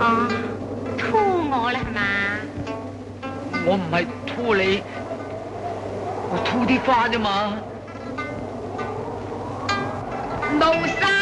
哦，吐我啦係嘛？ 我唔係吐你，我吐啲花啫嘛。 冇生。